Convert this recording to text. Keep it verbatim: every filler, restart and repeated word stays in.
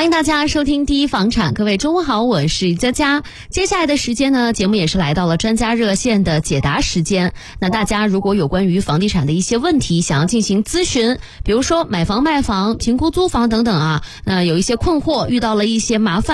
欢迎大家收听第一房产，各位中午好，我是佳佳。接下来的时间呢，节目也是来到了专家热线的解答时间。那大家如果有关于房地产的一些问题想要进行咨询，比如说买房卖房、评估租房等等啊，那有一些困惑，遇到了一些麻烦，